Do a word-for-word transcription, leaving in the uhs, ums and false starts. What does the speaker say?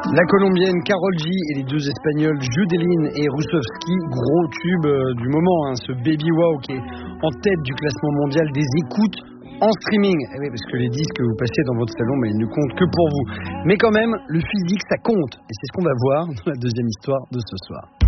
La colombienne Karol G et les deux espagnols Judelin et Rusovski, gros tube euh, du moment, hein, ce Baby Wow qui est en tête du classement mondial des écoutes en streaming. Eh oui, parce que les disques que vous passez dans votre salon, mais ils ne comptent que pour vous. Mais quand même, le physique, ça compte. Et c'est ce qu'on va voir dans la deuxième histoire de ce soir.